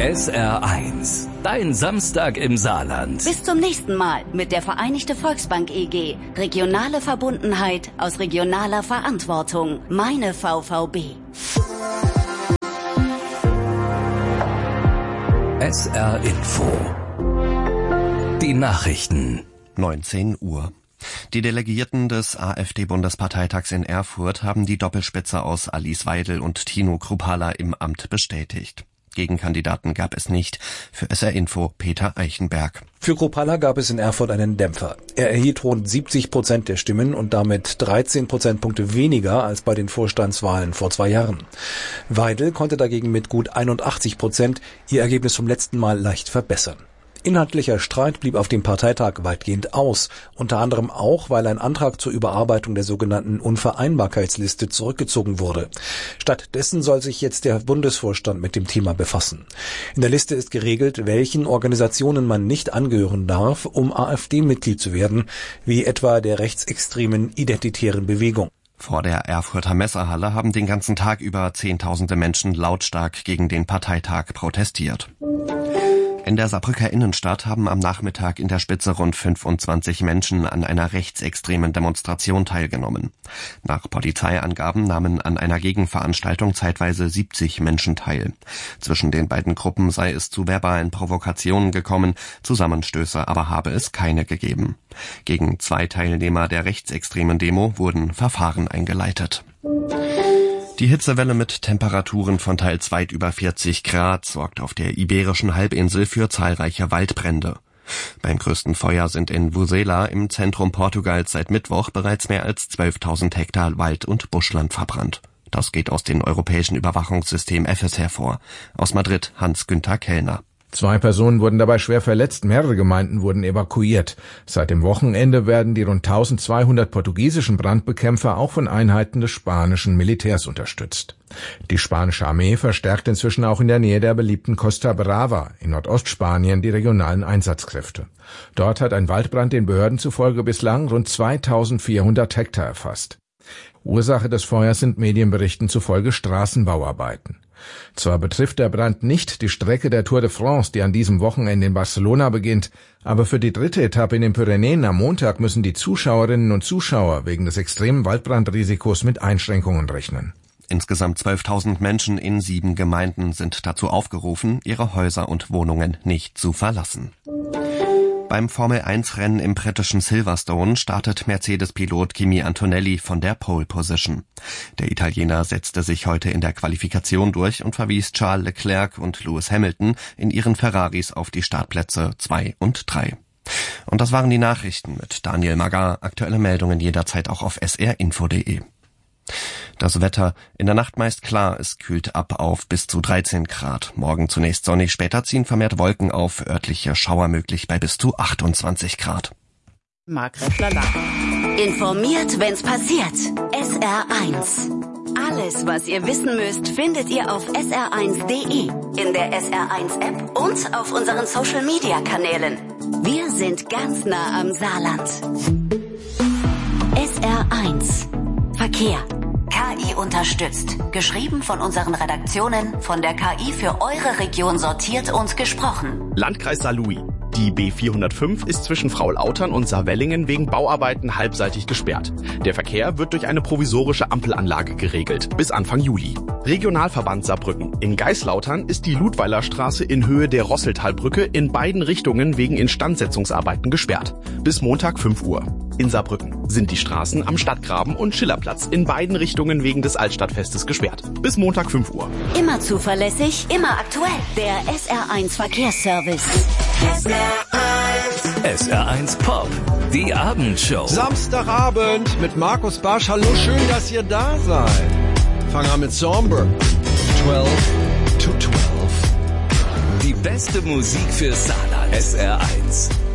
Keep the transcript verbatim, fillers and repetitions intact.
S R eins, dein Samstag im Saarland. Bis zum nächsten Mal mit der Vereinigte Volksbank E G. Regionale Verbundenheit aus regionaler Verantwortung. Meine V V B. S R Info. Die Nachrichten. neunzehn Uhr. Die Delegierten des AfD-Bundesparteitags in Erfurt haben die Doppelspitze aus Alice Weidel und Tino Kruppalla im Amt bestätigt. Gegenkandidaten gab es nicht. Für S R Info Peter Eichenberg. Für Kruppalla gab es in Erfurt einen Dämpfer. Er erhielt rund siebzig Prozent der Stimmen und damit dreizehn Prozentpunkte weniger als bei den Vorstandswahlen vor zwei Jahren. Weidel konnte dagegen mit gut einundachtzig Prozent ihr Ergebnis vom letzten Mal leicht verbessern. Inhaltlicher Streit blieb auf dem Parteitag weitgehend aus, unter anderem auch, weil ein Antrag zur Überarbeitung der sogenannten Unvereinbarkeitsliste zurückgezogen wurde. Stattdessen soll sich jetzt der Bundesvorstand mit dem Thema befassen. In der Liste ist geregelt, welchen Organisationen man nicht angehören darf, um AfD-Mitglied zu werden, wie etwa der rechtsextremen Identitären Bewegung. Vor der Erfurter Messehalle haben den ganzen Tag über Zehntausende Menschen lautstark gegen den Parteitag protestiert. In der Saarbrücker Innenstadt haben am Nachmittag in der Spitze rund fünfundzwanzig Menschen an einer rechtsextremen Demonstration teilgenommen. Nach Polizeiangaben nahmen an einer Gegenveranstaltung zeitweise siebzig Menschen teil. Zwischen den beiden Gruppen sei es zu verbalen Provokationen gekommen, Zusammenstöße aber habe es keine gegeben. Gegen zwei Teilnehmer der rechtsextremen Demo wurden Verfahren eingeleitet. Die Hitzewelle mit Temperaturen von teils weit über vierzig Grad sorgt auf der Iberischen Halbinsel für zahlreiche Waldbrände. Beim größten Feuer sind in Vozela im Zentrum Portugals seit Mittwoch bereits mehr als zwölftausend Hektar Wald- und Buschland verbrannt. Das geht aus dem europäischen Überwachungssystem E F E S hervor. Aus Madrid Hans-Günther Kellner. Zwei Personen wurden dabei schwer verletzt, mehrere Gemeinden wurden evakuiert. Seit dem Wochenende werden die rund eintausendzweihundert portugiesischen Brandbekämpfer auch von Einheiten des spanischen Militärs unterstützt. Die spanische Armee verstärkt inzwischen auch in der Nähe der beliebten Costa Brava in Nordostspanien die regionalen Einsatzkräfte. Dort hat ein Waldbrand den Behörden zufolge bislang rund zweitausendvierhundert Hektar erfasst. Ursache des Feuers sind Medienberichten zufolge Straßenbauarbeiten. Zwar betrifft der Brand nicht die Strecke der Tour de France, die an diesem Wochenende in Barcelona beginnt, aber für die dritte Etappe in den Pyrenäen am Montag müssen die Zuschauerinnen und Zuschauer wegen des extremen Waldbrandrisikos mit Einschränkungen rechnen. Insgesamt zwölftausend Menschen in sieben Gemeinden sind dazu aufgerufen, ihre Häuser und Wohnungen nicht zu verlassen. Beim Formel eins Rennen im britischen Silverstone startet Mercedes-Pilot Kimi Antonelli von der Pole Position. Der Italiener setzte sich heute in der Qualifikation durch und verwies Charles Leclerc und Lewis Hamilton in ihren Ferraris auf die Startplätze zwei und drei. Und das waren die Nachrichten mit Daniel Magar. Aktuelle Meldungen jederzeit auch auf s r info punkt de. Das Wetter: in der Nacht meist klar, es kühlt ab auf bis zu dreizehn Grad. Morgen zunächst sonnig, später ziehen vermehrt Wolken auf, örtliche Schauer möglich bei bis zu achtundzwanzig Grad. Informiert, wenn's passiert. S R eins. Alles, was ihr wissen müsst, findet ihr auf s r eins punkt de, in der S R eins App und auf unseren Social-Media-Kanälen. Wir sind ganz nah am Saarland. S R eins. Verkehr. K I unterstützt. Geschrieben von unseren Redaktionen, von der K I für eure Region sortiert und gesprochen. Landkreis Saarlouis. Die B vierhundertfünf ist zwischen Fraulautern und Saarwellingen wegen Bauarbeiten halbseitig gesperrt. Der Verkehr wird durch eine provisorische Ampelanlage geregelt, bis Anfang Juli. Regionalverband Saarbrücken. In Geislautern ist die Ludweilerstraße in Höhe der Rosseltalbrücke in beiden Richtungen wegen Instandsetzungsarbeiten gesperrt. Bis Montag fünf Uhr. In Saarbrücken sind die Straßen am Stadtgraben und Schillerplatz in beiden Richtungen wegen des Altstadtfestes gesperrt. Bis Montag fünf Uhr. Immer zuverlässig, immer aktuell. Der S R eins Verkehrsservice. S R eins. S R eins Pop. Die Abendshow. Samstagabend mit Markus Barsch. Hallo, schön, dass ihr da seid. Fangen an mit Somber. zwölf to zwölf. Die beste Musik für Saarland. S R eins.